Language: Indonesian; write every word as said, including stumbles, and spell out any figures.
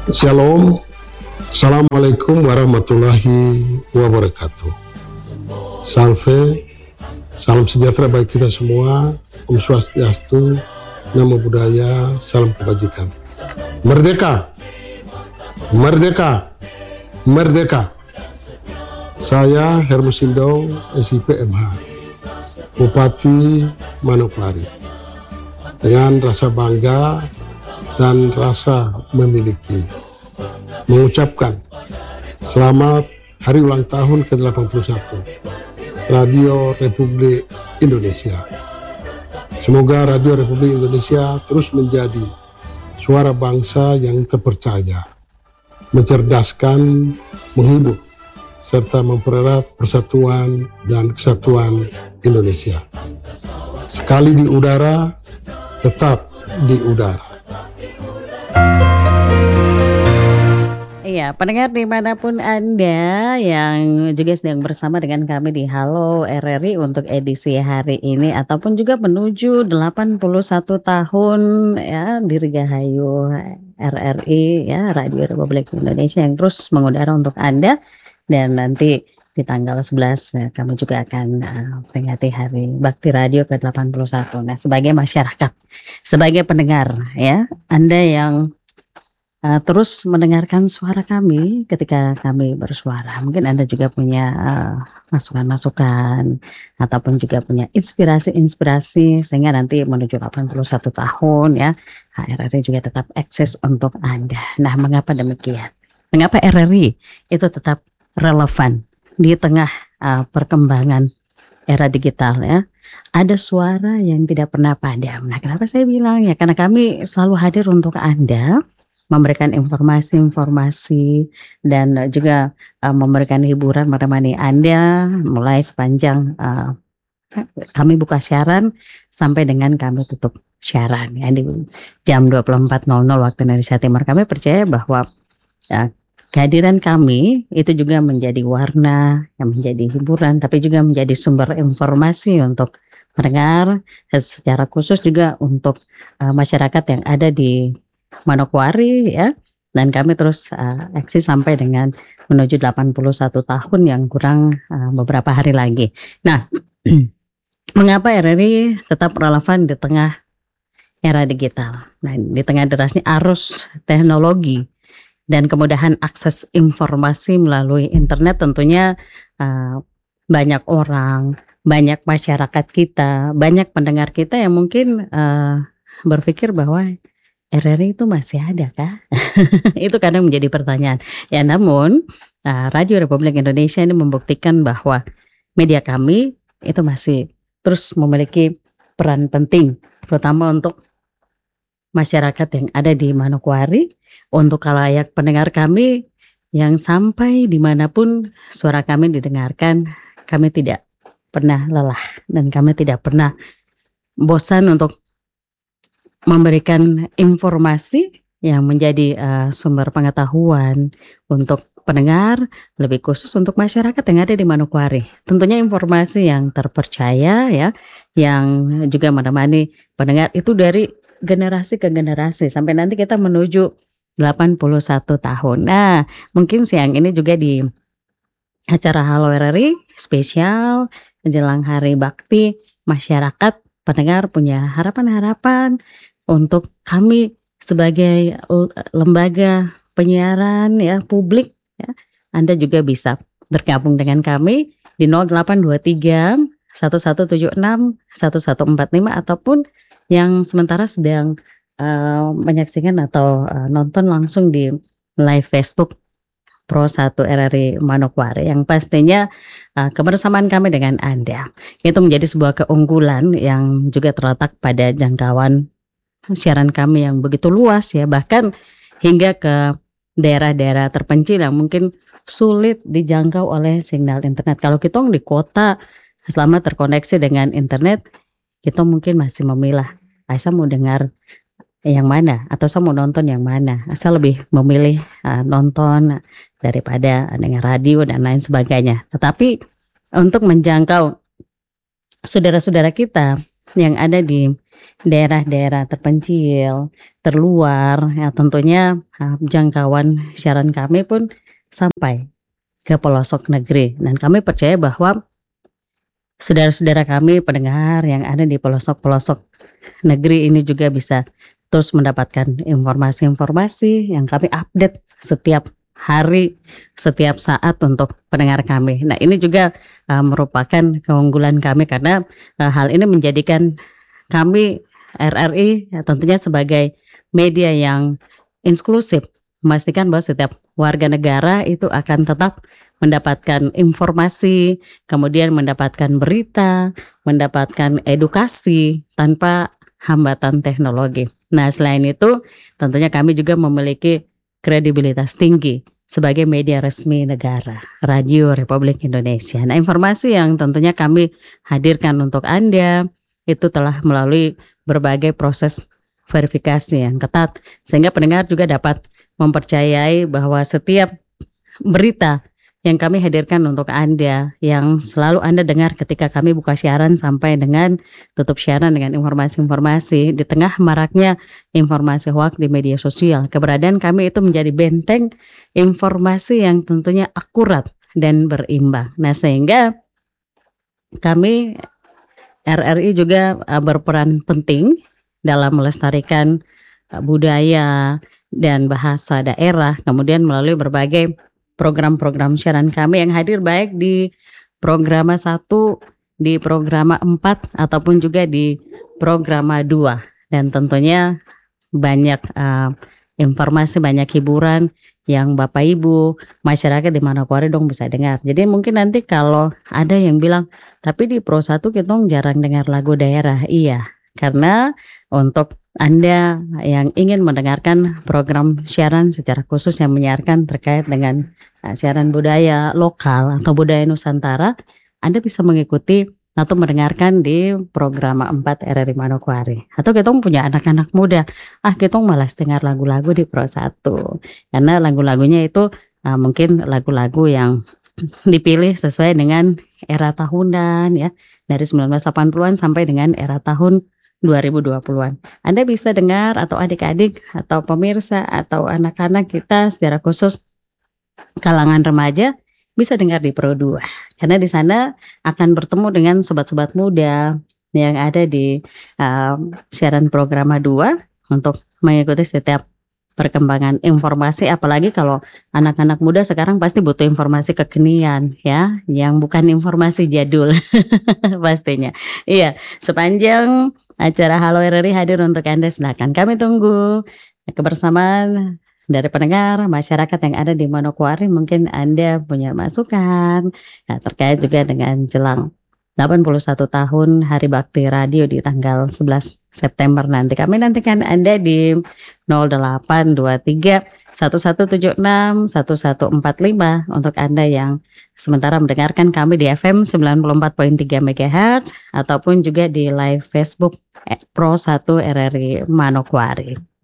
Shalom, Assalamualaikum warahmatullahi wabarakatuh. Salve, salam sejahtera bagi kita semua. Om Swastiastu, Namo Buddhaya, salam kebajikan. Merdeka, merdeka, merdeka. Saya Hermosindo, S I P M H, Bupati Manokwari. Dengan rasa bangga dan rasa memiliki, mengucapkan selamat hari ulang tahun ke delapan puluh satu Radio Republik Indonesia. Semoga Radio Republik Indonesia terus menjadi suara bangsa yang terpercaya, mencerdaskan, menghibur, serta mempererat persatuan dan kesatuan Indonesia. Sekali di udara, tetap di udara. Iya, pendengar dimanapun Anda yang juga sedang bersama dengan kami di Halo R R I untuk edisi hari ini ataupun juga menuju delapan puluh satu tahun ya Dirgahayu R R I ya Radio Republik Indonesia yang terus mengudara untuk Anda, dan nanti di tanggal sebelas ya, kami juga akan uh, peringati Hari Bakti Radio ke delapan puluh satu. Nah, sebagai masyarakat, sebagai pendengar ya, Anda yang Uh, terus mendengarkan suara kami ketika kami bersuara. Mungkin Anda juga punya uh, masukan-masukan ataupun juga punya inspirasi-inspirasi sehingga nanti menuju delapan puluh satu tahun ya H R R I juga tetap eksis untuk Anda. Nah, mengapa demikian? Mengapa R R I itu tetap relevan di tengah uh, perkembangan era digital ya? Ada suara yang tidak pernah padam. Nah, kenapa saya bilang ya? Karena kami selalu hadir untuk Anda, memberikan informasi-informasi dan juga uh, memberikan hiburan menemani Anda mulai sepanjang uh, kami buka siaran sampai dengan kami tutup siaran ya di jam dua puluh empat nol nol waktu Indonesia Timur. Kami percaya bahwa uh, kehadiran kami itu juga menjadi warna, yang menjadi hiburan, tapi juga menjadi sumber informasi untuk pendengar, secara khusus juga untuk uh, masyarakat yang ada di Manokwari ya, dan kami terus uh, eksis sampai dengan menuju delapan puluh satu tahun yang kurang uh, beberapa hari lagi. Nah, mengapa R R I tetap relevan di tengah era digital? Nah, di tengah derasnya arus teknologi dan kemudahan akses informasi melalui internet, tentunya uh, banyak orang, banyak masyarakat kita, banyak pendengar kita yang mungkin uh, berpikir bahwa R R I itu masih ada kah? Itu kadang menjadi pertanyaan. Ya, namun uh, Radio Republik Indonesia ini membuktikan bahwa media kami itu masih terus memiliki peran penting, terutama untuk masyarakat yang ada di Manokwari, untuk khalayak pendengar kami yang sampai dimanapun suara kami didengarkan, kami tidak pernah lelah dan kami tidak pernah bosan untuk memberikan informasi yang menjadi uh, sumber pengetahuan untuk pendengar, lebih khusus untuk masyarakat yang ada di Manokwari. Tentunya informasi yang terpercaya ya, yang juga menemani pendengar itu dari generasi ke generasi sampai nanti kita menuju delapan puluh satu tahun. Nah, mungkin siang ini juga di acara Halo R R I spesial menjelang Hari Bakti, masyarakat pendengar punya harapan-harapan untuk kami sebagai lembaga penyiaran ya publik ya. Anda juga bisa bergabung dengan kami di nol delapan dua tiga satu satu tujuh enam satu satu empat lima ataupun yang sementara sedang uh, menyaksikan atau uh, nonton langsung di live Facebook Pro satu R R I Manokwari, yang pastinya uh, kebersamaan kami dengan Anda itu menjadi sebuah keunggulan yang juga terletak pada jangkauan siaran kami yang begitu luas ya, bahkan hingga ke daerah-daerah terpencil yang mungkin sulit dijangkau oleh sinyal internet. Kalau kita di kota selama terkoneksi dengan internet, kita mungkin masih memilah, saya mau dengar yang mana atau saya mau nonton yang mana. Saya lebih memilih uh, nonton daripada dengar radio dan lain sebagainya. Tetapi untuk menjangkau saudara-saudara kita yang ada di daerah-daerah terpencil, terluar, ya tentunya uh, jangkauan siaran kami pun sampai ke pelosok negeri. Dan kami percaya bahwa saudara-saudara kami pendengar yang ada di pelosok-pelosok negeri ini juga bisa terus mendapatkan informasi-informasi yang kami update setiap hari, setiap saat untuk pendengar kami. Nah, ini juga uh, merupakan keunggulan kami karena uh, hal ini menjadikan kami R R I ya, tentunya sebagai media yang inklusif, memastikan bahwa setiap warga negara itu akan tetap mendapatkan informasi, kemudian mendapatkan berita, mendapatkan edukasi tanpa hambatan teknologi. Nah, selain itu tentunya kami juga memiliki kredibilitas tinggi sebagai media resmi negara, Radio Republik Indonesia. Nah, informasi yang tentunya kami hadirkan untuk Anda itu telah melalui berbagai proses verifikasi yang ketat, sehingga pendengar juga dapat mempercayai bahwa setiap berita yang kami hadirkan untuk Anda, yang selalu Anda dengar ketika kami buka siaran sampai dengan tutup siaran dengan informasi-informasi di tengah maraknya informasi hoax di media sosial. Keberadaan kami itu menjadi benteng informasi yang tentunya akurat dan berimbang. Nah, sehingga kami R R I juga uh, berperan penting dalam melestarikan uh, budaya dan bahasa daerah, kemudian melalui berbagai program-program siaran kami yang hadir baik di programa satu, di programa empat, ataupun juga di programa dua. Dan tentunya banyak uh, informasi, banyak hiburan yang Bapak Ibu, masyarakat di Manokwari dong bisa dengar. Jadi mungkin nanti kalau ada yang bilang, tapi di Pro satu kita jarang dengar lagu daerah. Iya, karena untuk Anda yang ingin mendengarkan program siaran secara khusus yang menyiarkan terkait dengan uh, siaran budaya lokal atau budaya Nusantara, Anda bisa mengikuti atau mendengarkan di program empat R R I Manokwari. Atau kita punya anak-anak muda, ah kita malas dengar lagu-lagu di Pro satu. Karena lagu-lagunya itu uh, mungkin lagu-lagu yang dipilih sesuai dengan era tahunan ya, dari sembilan belas delapan puluhan sampai dengan era tahun dua ribu dua puluhan. Anda bisa dengar, atau adik-adik atau pemirsa atau anak-anak kita secara khusus kalangan remaja bisa dengar di Pro dua. Karena di sana akan bertemu dengan sobat-sobat muda yang ada di uh, siaran program dua untuk mengikuti setiap perkembangan informasi, apalagi kalau anak-anak muda sekarang pasti butuh informasi kekinian ya, yang bukan informasi jadul pastinya. Iya, sepanjang acara Halo R R I hadir untuk Anda, silakan kami tunggu kebersamaan dari pendengar masyarakat yang ada di Manokwari. Mungkin Anda punya masukan nah, terkait juga dengan jelang delapan puluh satu tahun Hari Bakti Radio di tanggal sebelas September nanti. Kami nantikan Anda di nol delapan dua tiga satu satu tujuh enam satu satu empat lima untuk Anda yang sementara mendengarkan kami di F M sembilan puluh empat koma tiga megahertz ataupun juga di live Facebook Pro satu R R I Manokwari.